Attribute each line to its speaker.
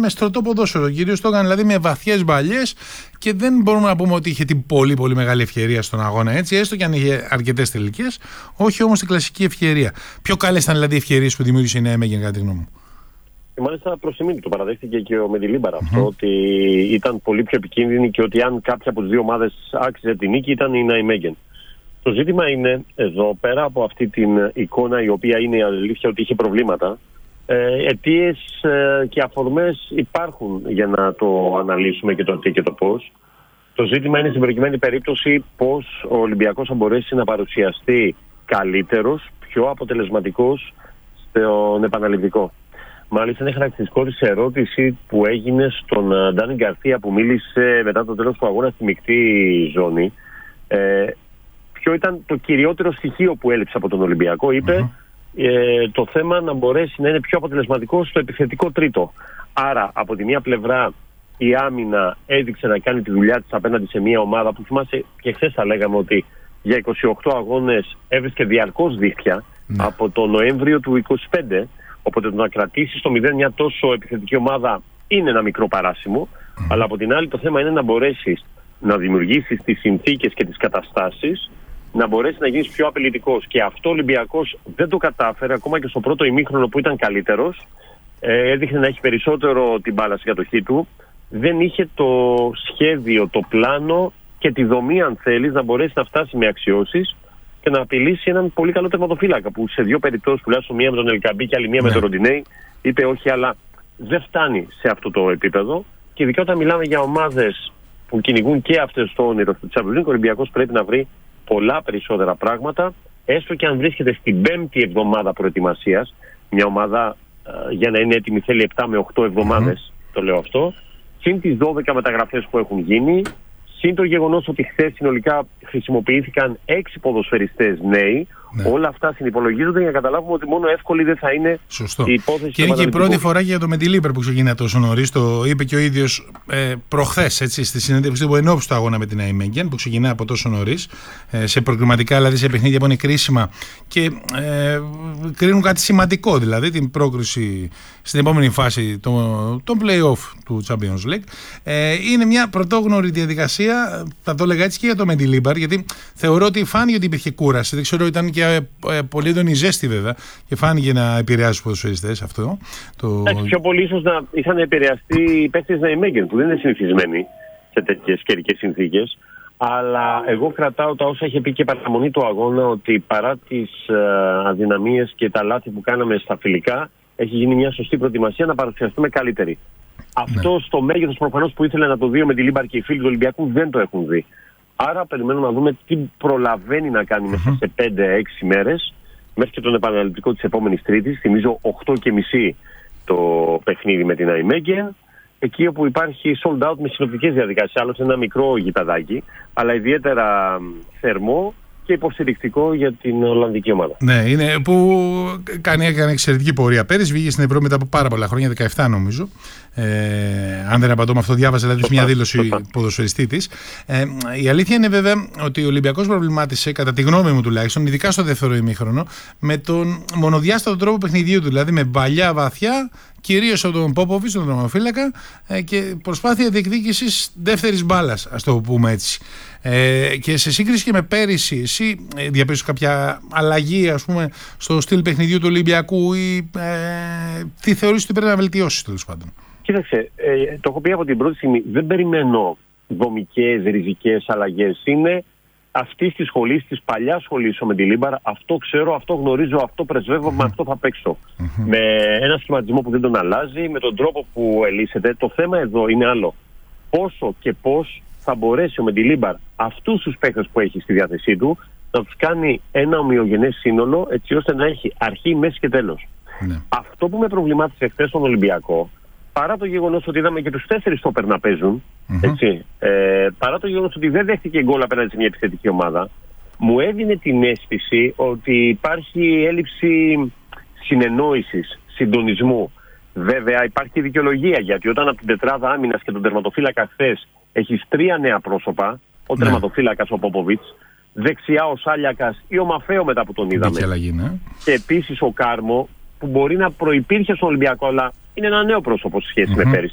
Speaker 1: με στρωτό ποδόσφαιρο. Κυρίως το έκανε δηλαδή με βαθιές μπαλιές και δεν μπορούμε να πούμε ότι είχε την πολύ πολύ μεγάλη ευκαιρία στον αγώνα, έτσι, έστω και αν είχε αρκετές τελικές, όχι όμως την κλασική ευκαιρία. Πιο καλές ήταν δηλαδή οι ευκαιρίες που δημιούργησε η Νάιμεγεν, κατά τη γνώμη μου.
Speaker 2: Και μάλιστα προς τιμήν το παραδέχτηκε και ο Μεντιλίμπαρ αυτό, ότι ήταν πολύ πιο επικίνδυνη και ότι αν κάποια από τις δύο ομάδες άξιζε την νίκη ήταν η Νάιμεγεν. Το ζήτημα είναι εδώ, πέρα από αυτή την εικόνα η οποία είναι η αλήθεια ότι είχε προβλήματα, αιτίες και αφορμές υπάρχουν για να το αναλύσουμε και το τι και το πώς. Το ζήτημα είναι στην προκειμένη περίπτωση πώς ο Ολυμπιακός θα μπορέσει να παρουσιαστεί καλύτερος, πιο αποτελεσματικός στον επαναληπτικό. Μάλιστα είναι χαρακτηριστικό της ερώτηση που έγινε στον Ντάνι Γκαρθία που μίλησε μετά το τέλος του αγώνα στη μεικτή ζώνη. Ποιο ήταν το κυριότερο στοιχείο που έλειψε από τον Ολυμπιακό? Είπε το θέμα να μπορέσει να είναι πιο αποτελεσματικό στο επιθετικό τρίτο. Άρα από τη μία πλευρά η άμυνα έδειξε να κάνει τη δουλειά της απέναντι σε μια ομάδα που θυμάσαι και χθες θα λέγαμε ότι για 28 αγώνες έβρισκε διαρκώς δίχτυα από το Νοέμβριο του 25. Οπότε το να κρατήσει στο 0 μια τόσο επιθετική ομάδα είναι ένα μικρό παράσημο. Αλλά από την άλλη το θέμα είναι να μπορέσεις να δημιουργήσεις τις συνθήκες και τις καταστάσεις, να μπορέσεις να γίνεις πιο απειλητικός. Και αυτό ο Ολυμπιακός δεν το κατάφερε, ακόμα και στο πρώτο ημίχρονο που ήταν καλύτερος. Έδειχνε να έχει περισσότερο την μπάλα στην κατοχή του. Δεν είχε το σχέδιο, το πλάνο και τη δομή, αν θέλεις, να μπορέσει να φτάσει με αξιώσεις και να απειλήσει έναν πολύ καλό τερματοφύλακα που σε δύο περιπτώσεις, τουλάχιστον μία με τον Ελκαμπή και άλλη μία με τον Ροντινέι, είπε όχι, αλλά δεν φτάνει σε αυτό το επίπεδο. Και ειδικά όταν μιλάμε για ομάδες που κυνηγούν και αυτές το όνειρο του Champions League, ο Ολυμπιακός πρέπει να βρει πολλά περισσότερα πράγματα, έστω και αν βρίσκεται στην 5η εβδομάδα προετοιμασίας. Μια ομάδα για να είναι έτοιμη θέλει 7 με 8 εβδομάδες, το λέω αυτό. Συν τις 12 μεταγραφές που έχουν γίνει, συν το γεγονός ότι χθες συνολικά χρησιμοποιήθηκαν 6 ποδοσφαιριστές νέοι. Όλα αυτά συνυπολογίζονται για να καταλάβουμε ότι μόνο εύκολη δεν θα είναι η υπόθεση.
Speaker 1: Και είναι και η πρώτη φορά για το Μεντιλίμπαρ που ξεκινά τόσο νωρίς. Το είπε και ο ίδιος προχθές στη συνέντευξη του ενόψει του αγώνα με την Νάιμεγεν, που ξεκινά από τόσο νωρίς, σε προκριματικά, δηλαδή σε παιχνίδια που είναι κρίσιμα και κρίνουν κάτι σημαντικό, δηλαδή την πρόκριση στην επόμενη φάση των play-off του Champions League. Είναι μια πρωτόγνωρη διαδικασία, θα το έλεγα έτσι και για το Μεντιλίμπαρ, γιατί θεωρώ ότι φάνηκε ότι υπήρχε κούραση. Δεν ξέρω, ήταν και πολύ έντονη ζέστη βέβαια και φάνηκε να επηρεάζει τους ποδοσφαιριστές αυτό.
Speaker 2: Πιο πολύ ίσως να είχαν επηρεαστεί οι παίκτες Νάιμεγεν που δεν είναι συνηθισμένοι σε τέτοιες καιρικές συνθήκες. Αλλά εγώ κρατάω τα όσα είχε πει και παραμονή του αγώνα, ότι παρά τις αδυναμίες και τα λάθη που κάναμε στα φιλικά, έχει γίνει μια σωστή προετοιμασία να παρουσιαστούμε καλύτεροι. Αυτό στο μέγεθος προφανώς που ήθελε να το δει ο Μεντιλίμπαρ και οι φίλοι του Ολυμπιακού δεν το έχουν δει. Άρα περιμένουμε να δούμε τι προλαβαίνει να κάνει μέσα σε 5-6 μέρες μέχρι και τον επαναληπτικό της επόμενης Τρίτης. Θυμίζω 8.30 το παιχνίδι με την Νάιμεγεν, εκεί όπου υπάρχει sold out με συνοπτικές διαδικασίες. Άλλωστε ένα μικρό γηπεδάκι, αλλά ιδιαίτερα θερμό και υποστηρικτικό για την Ολλανδική ομάδα.
Speaker 1: Ναι, είναι που έκανε εξαιρετική πορεία πέρυσι. Βγήκε στην Ευρώπη μετά από πάρα πολλά χρόνια, 17 νομίζω. Αν δεν απαντώ με αυτό, διάβαζα δηλαδή μια δήλωση ποδοσφαιριστή της. Η αλήθεια είναι βέβαια ότι ο Ολυμπιακός προβλημάτισε, κατά τη γνώμη μου τουλάχιστον, ειδικά στο δεύτερο ημίχρονο, με τον μονοδιάστατο τρόπο παιχνιδιού του. Δηλαδή με παλιά βαθιά, κυρίως από τον Πόποβιτς, τον τερματοφύλακα, και προσπάθεια διεκδίκησης δεύτερης μπάλας, ας το πούμε έτσι. Και σε σύγκριση και με πέρυσι, εσύ διαπίστωσες κάποια αλλαγή, ας πούμε, στο στυλ παιχνιδιού του Ολυμπιακού ή τι θεωρείς ότι πρέπει να βελτιώσεις, τέλος πάντων?
Speaker 2: Κοίταξε, το έχω πει από την πρώτη στιγμή, δεν περιμένω δομικές, ριζικές αλλαγές. Είναι αυτή τη σχολή, τη παλιά σχολή ο Μεντιλίμπαρ, αυτό ξέρω, αυτό γνωρίζω, αυτό πρεσβεύω, με αυτό θα παίξω. Με ένα σχηματισμό που δεν τον αλλάζει, με τον τρόπο που ελύσεται. Το θέμα εδώ είναι άλλο. Πόσο και πώς θα μπορέσει ο Μεντιλίμπαρ αυτούς τους παίκτες που έχει στη διάθεσή του να τους κάνει ένα ομοιογενές σύνολο, έτσι ώστε να έχει αρχή, μέση και τέλος. Αυτό που με προβλημάτισε χθες στον Ολυμπιακό, παρά το γεγονός ότι είδαμε και τους 4 στόπερ να παίζουν, έτσι, παρά το γεγονός ότι δεν δέχτηκε γκολ απέναντι σε μια επιθετική ομάδα, μου έδινε την αίσθηση ότι υπάρχει έλλειψη συνεννόησης, συντονισμού. Βέβαια υπάρχει δικαιολογία, γιατί όταν από την τετράδα άμυνας και τον τερματοφύλακα χθες έχεις 3 νέα πρόσωπα, ο τερματοφύλακας ο Πόποβιτς, δεξιά ο Σάλιακας ή ο Μαφέο μετά που τον είδαμε, και επίσης ο Κάρμο, που μπορεί να προϋπήρχε στον Ολυμπιακό, αλλά είναι ένα νέο πρόσωπο σε σχέση με πέρυσι.